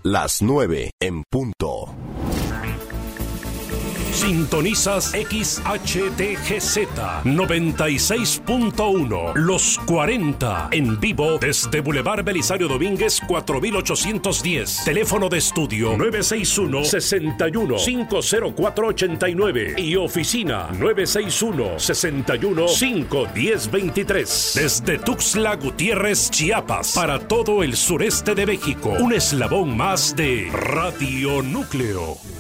las 9 en punto. Sintonizas XHTGZ 96.1 Los 40 en vivo desde Boulevard Belisario Domínguez 4810. Teléfono de estudio 961-61-50489 y oficina 961-61-51023. Desde Tuxtla Gutiérrez, Chiapas, para todo el sureste de México. Un eslabón más de Radio Núcleo.